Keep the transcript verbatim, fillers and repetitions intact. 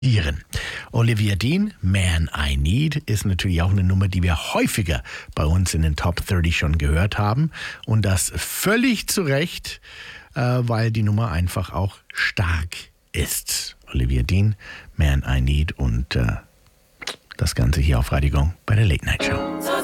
Iren. Olivia Dean, Man I Need, ist natürlich auch eine Nummer, die wir häufiger bei uns in den Top dreißig schon gehört haben. Und das völlig zu Recht, äh, weil die Nummer einfach auch stark ist. Olivia Dean, Man I Need und äh, das Ganze hier auf Radio Gong bei der Late Night Show.